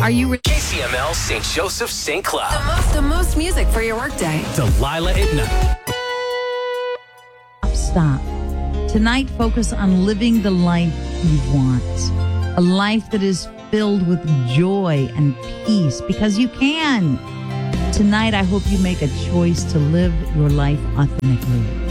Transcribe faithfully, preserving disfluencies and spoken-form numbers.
Are you re- K C M L Saint Joseph Saint Cloud. the most, the most music for your workday? Delilah Ibna. Stop. Tonight, focus on living the life you want. A life that is filled with joy and peace, because you can. Tonight, I hope you make a choice to live your life authentically.